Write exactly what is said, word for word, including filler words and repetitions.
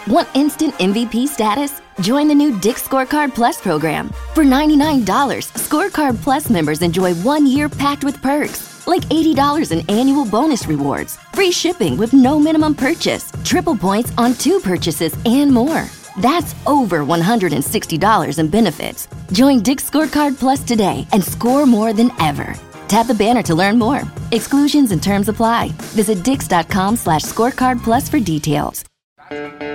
Want instant M V P status? Join the new Dick's Scorecard Plus program. For ninety-nine dollars, Scorecard Plus members enjoy one year packed with perks, like eighty dollars in annual bonus rewards, free shipping with no minimum purchase, triple points on two purchases, and more. That's over one hundred sixty dollars in benefits. Join Dick's Scorecard Plus today and score more than ever. Tap the banner to learn more. Exclusions and terms apply. Visit dix.com slash scorecard plus for details.